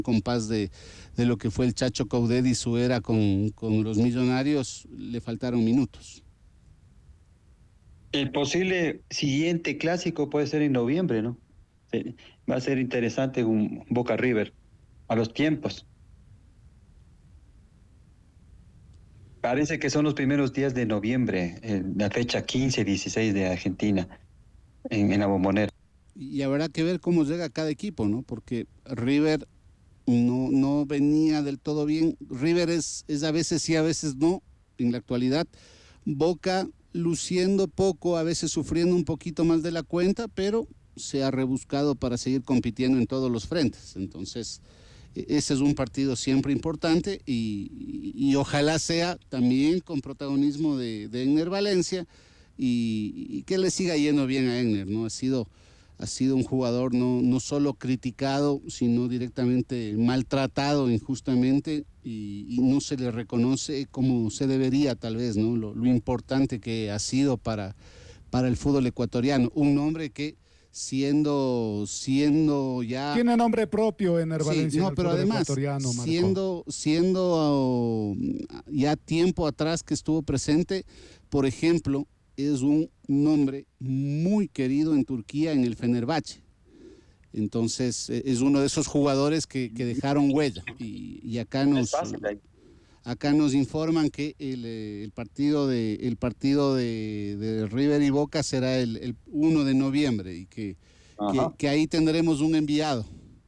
compás de lo que fue el Chacho Coudet y su era con los Millonarios, le faltaron minutos. El posible siguiente clásico puede ser en noviembre, ¿no? Sí, va a ser interesante un Boca River a los tiempos. Parece que son los primeros días de noviembre, la fecha 15, 16 de Argentina, en la Bombonera. Y habrá que ver cómo llega cada equipo, ¿no? Porque River no venía del todo bien. River es a veces sí, a veces no, en la actualidad. Boca luciendo poco, a veces sufriendo un poquito más de la cuenta, pero se ha rebuscado para seguir compitiendo en todos los frentes. Entonces, ese es un partido siempre importante y ojalá sea también con protagonismo de Enner Valencia y que le siga yendo bien a Enner, ¿no? Ha sido un jugador no solo criticado, sino directamente maltratado injustamente y no se le reconoce como se debería tal vez, ¿no? Lo importante que ha sido para el fútbol ecuatoriano. Un hombre que siendo ya... Tiene nombre propio en Valencia, sí, en no, el pero fútbol además, ecuatoriano, Marco. siendo ya tiempo atrás que estuvo presente, por ejemplo, es un nombre muy querido en Turquía en el Fenerbahce. Entonces, es uno de esos jugadores que dejaron huella. Y acá nos informan que el partido de River y Boca será el 1 de noviembre y que ahí tendremos un enviado.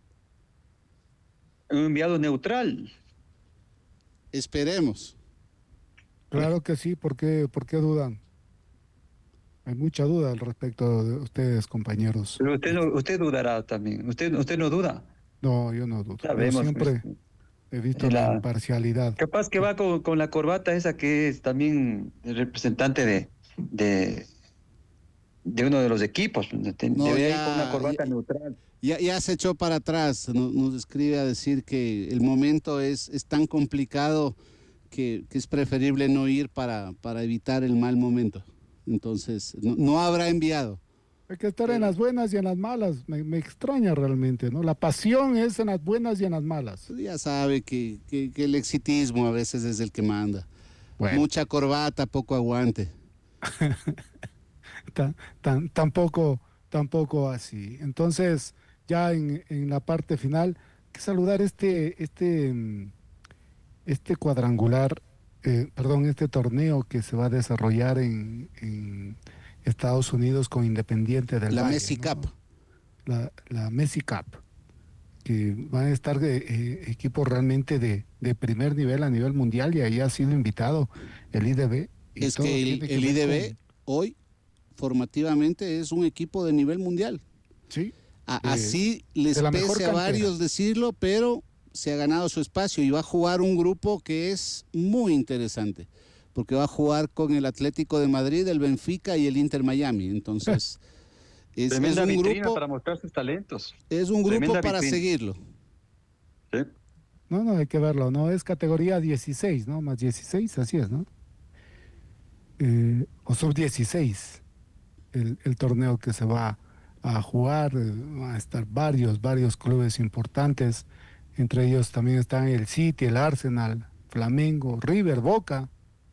Un enviado neutral. Esperemos. Claro que sí, ¿por qué dudan? Hay mucha duda al respecto de ustedes, compañeros. Pero usted dudará también. Usted no duda. No, yo no dudo. Yo Sabemos. siempre he visto la imparcialidad. Capaz que va con la corbata esa que es también el representante de uno de los equipos. No, Debería ir con una corbata neutral. Ya se echó para atrás, nos escribe a decir que el momento es tan complicado que es preferible no ir para evitar el mal momento. Entonces, no habrá enviado. Hay que estar en las buenas y en las malas. Me extraña realmente, ¿no? La pasión es en las buenas y en las malas. Ya sabe que el exitismo a veces es el que manda. Bueno. Mucha corbata, poco aguante. Tampoco así. Entonces, ya en la parte final, hay que saludar este cuadrangular, este torneo que se va a desarrollar en Estados Unidos con Independiente del la Valle, Messi, ¿no? Cup. La Messi Cup, que van a estar equipos realmente de primer nivel a nivel mundial, y ahí ha sido invitado el IDB. Es que el IDB hoy formativamente es un equipo de nivel mundial. Sí. Así les pese a varios decirlo, pero se ha ganado su espacio y va a jugar un grupo que es muy interesante, porque va a jugar con el Atlético de Madrid, el Benfica y el Inter Miami. Entonces, es un grupo para mostrar sus talentos. Es un grupo para seguirlo. ¿Sí? No, hay que verlo, ¿no? Es categoría 16, ¿no? Más 16, así es, ¿no? O sub-16, el torneo que se va a jugar. Van a estar varios clubes importantes. Entre ellos también están el City, el Arsenal, Flamengo, River, Boca,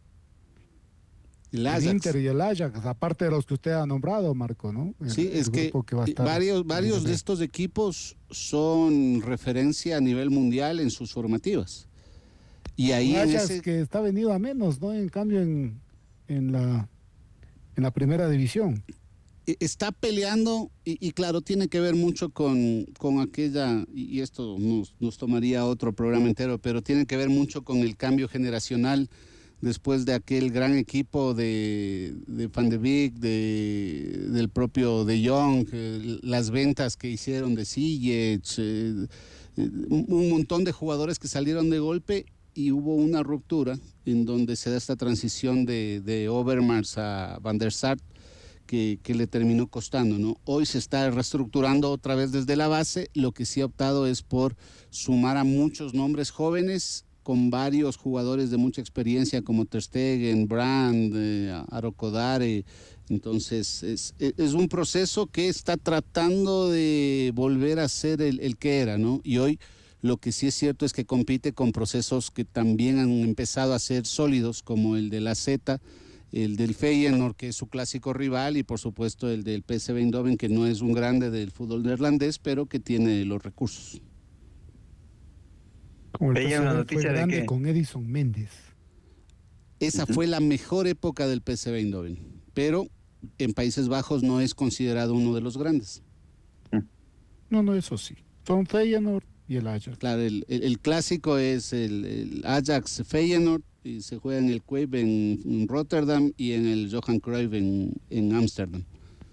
el Inter y el Ajax, aparte de los que usted ha nombrado, Marco, ¿no? Sí, es que varios de estos equipos son referencia a nivel mundial en sus formativas. Y ahí Ajax que está venido a menos, ¿no? En cambio en la primera división. Está peleando y claro, tiene que ver mucho con aquella, y esto nos tomaría otro programa entero, pero tiene que ver mucho con el cambio generacional después de aquel gran equipo de Van de Beek, del propio De Jong, las ventas que hicieron de Ziyech, un montón de jugadores que salieron de golpe y hubo una ruptura en donde se da esta transición de Overmars a Van der Sar, que le terminó costando, ¿no? Hoy se está reestructurando otra vez desde la base. Lo que sí ha optado es por sumar a muchos nombres jóvenes con varios jugadores de mucha experiencia como Ter Stegen, Brandt, Arokodare. Entonces es un proceso que está tratando de volver a ser el que era, ¿no? Y hoy Lo que sí es cierto es que compite con procesos que también han empezado a ser sólidos, como el de la Z, el del Feyenoord, que es su clásico rival, y por supuesto el del PSV Eindhoven, que no es un grande del fútbol neerlandés, pero que tiene los recursos. Como el Veía una PSV fue noticia de grande que con Edison Méndez. Esa fue la mejor época del PSV Eindhoven, pero en Países Bajos no es considerado uno de los grandes. No, no, eso sí. Son Feyenoord y el Ajax. Claro, el clásico es el Ajax Feyenoord, y se juega en el Kuip en Rotterdam y en el Johan Cruyff en Ámsterdam.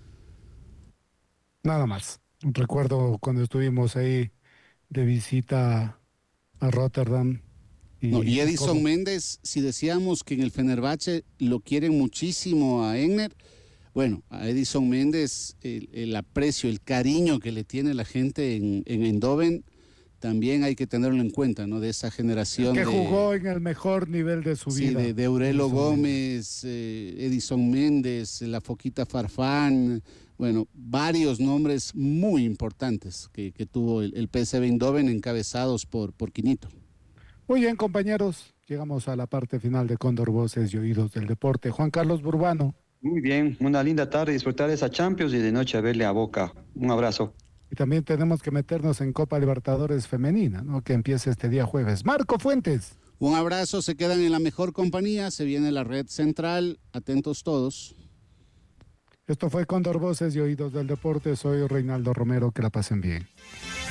Nada más. Recuerdo cuando estuvimos ahí de visita a Rotterdam No, y y Edison cómo, Méndez, si decíamos que en el Fenerbahce lo quieren muchísimo a Egner, bueno, a Edison Méndez el aprecio, el cariño que le tiene la gente en Eindhoven, también hay que tenerlo en cuenta, ¿no? De esa generación que de, jugó en el mejor nivel de su sí, vida. de Aurelio Edison Méndez. Gómez, Edison Méndez, la Foquita Farfán, bueno, varios nombres muy importantes que tuvo el PSV Eindhoven encabezados por Quinito. Muy bien, compañeros. Llegamos a la parte final de Cóndor Voces y Oídos del Deporte. Juan Carlos Burbano. muy bien, una linda tarde, disfrutar de esa Champions y de noche a verle a Boca. Un abrazo. Y también tenemos que meternos en Copa Libertadores Femenina, ¿no? Que empieza este día jueves. Marco Fuentes. Un abrazo, se quedan en la mejor compañía, se viene la red central, atentos todos. Esto fue Cóndor Voces y Oídos del Deporte. Soy Reinaldo Romero. Que la pasen bien.